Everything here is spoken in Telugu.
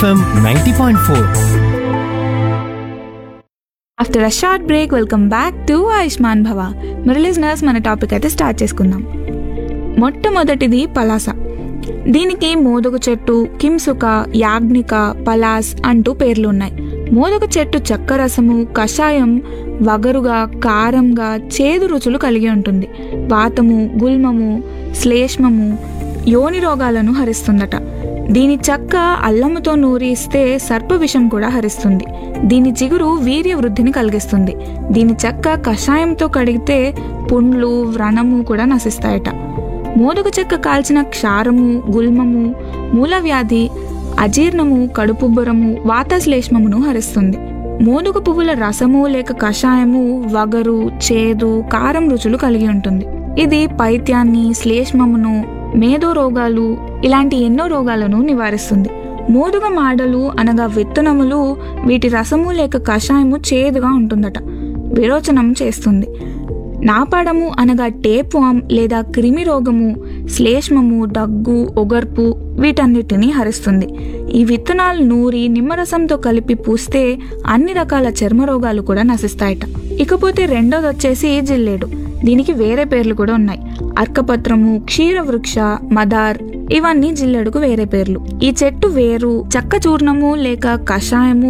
FM 90.4. After a short break welcome back to Ayushman భవ. మరి లిజనర్స్, మన టాపిక్ అయితే స్టార్ట్ చేసుకుందాం. మొట్టమొదటిది పలాస. దీనికి మోదక చెట్టు, కింసుక, యాజ్ఞిక, పలాస్ అంటూ పేర్లు ఉన్నాయి. మోదక చెట్టు చక్కరసము, కషాయం వగరుగా, కారంగా, చేదు రుచులు కలిగి ఉంటుంది. వాతము, గుల్మము, శ్లేష్మము, యోని రోగాలను హరిస్తుందట. దీని చెక్క అల్లముతో నూరి ఇస్తే సర్పవిషం కూడా హరిస్తుంది. దీని జిగురు వీర్య వృద్ధిని కలిగిస్తుంది. దీని చెక్క కషాయంతో కడిగితే పుండ్లు, వ్రణము కూడా నశిస్తాయట. మోదుగ చెక్క కాల్చిన క్షారము, గుల్మము, మూలవ్యాధి, అజీర్ణము, కడుపుబ్బరము, వాతశ్లేష్మమును హరిస్తుంది. మోదుగ పువ్వుల రసము లేక కషాయము వగరు, చేదు, కారం రుచులు కలిగి ఉంటుంది. ఇది పైత్యాన్ని, శ్లేష్మమును, మేధో రోగాలు ఇలాంటి ఎన్నో రోగాలను నివారిస్తుంది. మోదుగ మాడలు అనగా విత్తనములు, వీటి రసము లేక కషాయము చేదుగా ఉంటుందట. విరోచనం చేస్తుంది. నాపాడము అనగా టేప్వామ్ లేదా క్రిమి రోగము, శ్లేష్మము, దగ్గు, ఒగర్పు వీటన్నిటిని హరిస్తుంది. ఈ విత్తనాలు నూరి నిమ్మరసంతో కలిపి పూస్తే అన్ని రకాల చర్మ రోగాలు కూడా నశిస్తాయట. ఇకపోతే రెండోది వచ్చేసి జిల్లేడు. దీనికి వేరే పేర్లు కూడా ఉన్నాయి. అర్కపత్రము, క్షీరవృక్ష, మదార్ ఇవన్నీ జిల్లెడుకు వేరే పేర్లు. ఈ చెట్టు వేరు, చెక్క చూర్ణము లేక కషాయము